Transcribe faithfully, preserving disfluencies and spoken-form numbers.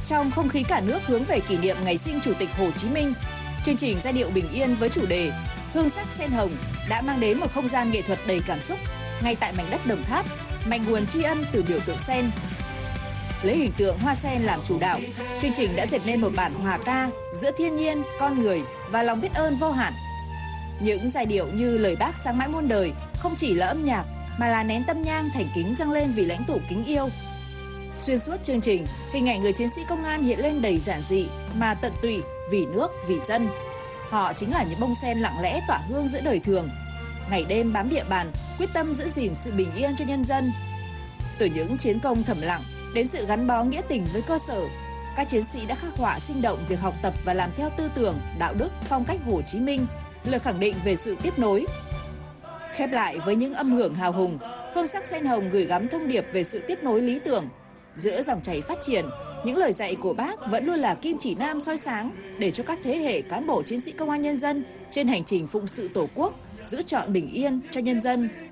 Trong không khí cả nước hướng về kỷ niệm ngày sinh Chủ tịch Hồ Chí Minh, chương trình giai điệu bình yên với chủ đề Hương sắc sen hồng đã mang đến một không gian nghệ thuật đầy cảm xúc ngay tại mảnh đất Đồng Tháp, mạch nguồn tri ân từ biểu tượng sen. Lấy hình tượng hoa sen làm chủ đạo, chương trình đã dệt nên một bản hòa ca giữa thiên nhiên, con người và lòng biết ơn vô hạn. Những giai điệu như lời Bác sáng mãi muôn đời không chỉ là âm nhạc mà là nén tâm nhang thành kính dâng lên vì lãnh tụ kính yêu. Xuyên suốt chương trình, hình ảnh người chiến sĩ công an hiện lên đầy giản dị mà tận tụy vì nước, vì dân. Họ chính là những bông sen lặng lẽ tỏa hương giữa đời thường, ngày đêm bám địa bàn, quyết tâm giữ gìn sự bình yên cho nhân dân. Từ những chiến công thầm lặng đến sự gắn bó nghĩa tình với cơ sở, các chiến sĩ đã khắc họa sinh động việc học tập và làm theo tư tưởng, đạo đức, phong cách Hồ Chí Minh, lời khẳng định về sự tiếp nối. Khép lại với những âm hưởng hào hùng, hương sắc sen hồng gửi gắm thông điệp về sự tiếp nối lý tưởng. Giữa dòng chảy phát triển, những lời dạy của Bác vẫn luôn là kim chỉ nam soi sáng để cho các thế hệ cán bộ chiến sĩ công an nhân dân trên hành trình phụng sự Tổ quốc, giữ trọn bình yên cho nhân dân.